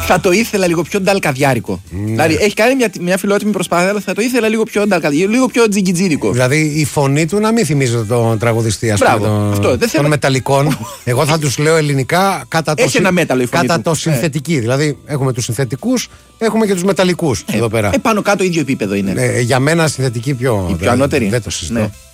Θα το ήθελα λίγο πιο νταλκαδιάρικο. Δηλαδή έχει κάνει μια φιλότιμη προσπάθεια, αλλά θα το ήθελα λίγο πιο νταλκαδιάρικο, λίγο πιο τζιγκιτζίδικο. Δηλαδή η φωνή του να μην θυμίζει τον τραγουδιστή, ας πούμε, των μεταλλικών. Εγώ θα τους λέω ελληνικά κατά το συνθετική. Δηλαδή έχουμε τους συνθετικούς, έχουμε και τους μεταλλικούς εδώ πέρα. Πάνω κάτω ίδιο επίπεδο είναι. Για μένα συνθετική πιο ανώτερη. Δεν το συζητώ.